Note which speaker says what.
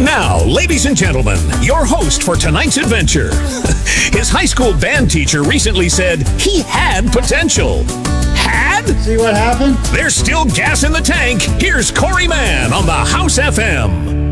Speaker 1: Now, ladies and gentlemen, your host for tonight's adventure. His high school band teacher recently said he had potential. Had?
Speaker 2: See what happened?
Speaker 1: There's still gas in the tank. Here's Corey Mann on the House FM.